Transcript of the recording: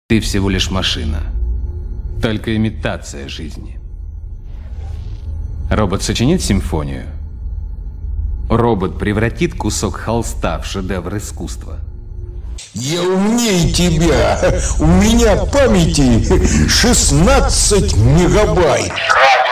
Ты всего лишь машина. Только имитация жизни. Робот сочинит симфонию. Робот превратит кусок холста в шедевр искусства. Я умнее тебя. У меня памяти 16 мегабайт.